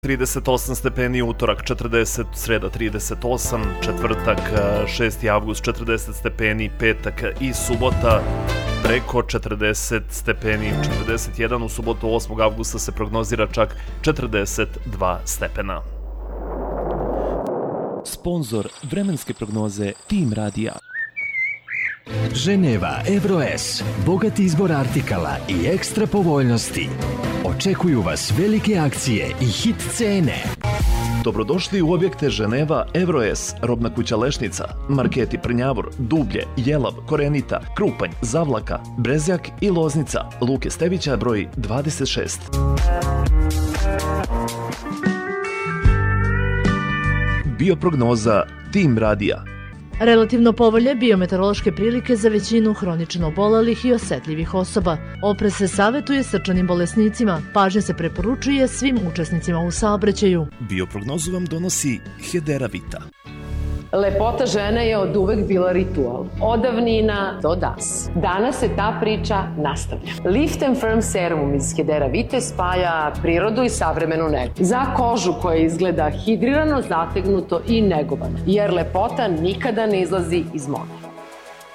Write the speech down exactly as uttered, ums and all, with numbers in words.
trideset osam stepeni, utorak četrdeset, sreda trideset osam, četvrtak šesti avgust četrdeset stepeni, petak i subota preko četrdeset stepeni, četrdeset jedan, u subotu osmog avgusta se prognozira čak četrdeset dva stepena. Sponzor vremenske prognoze Tim Radija. Ženeva EuroS, bogati izbor artikala i ekstra povoljnosti. Očekuju vas velike akcije i hit cene. Dobrodošli u objekte Ženeva EuroS, robna kuća Lešnica, marketi Prnjavor, Dublje, Jelav, Korenita, Krupanj, Zavlaka, Brezjak i Loznica, Luke Stevića broj dvadeset šest. Bioprognoza Tim Radija. Relativno povoljne biometeorološke prilike za većinu hronično obolelih i osetljivih osoba. Oprez se savjetuje srčanim bolesnicima, pažnja se preporučuje svim učesnicima u saobraćaju. Bioprognozu vam donosi Hedera Vita. Lepota žene je od uvek bila ritual, od davnina do danas. Danas se ta priča nastavlja. Lift and Firm serumom iz Hedera Vite spaja prirodu i savremenu negu. Za kožu koja izgleda hidrirano, zategnuto i negovano, jer lepota nikada ne izlazi iz mode.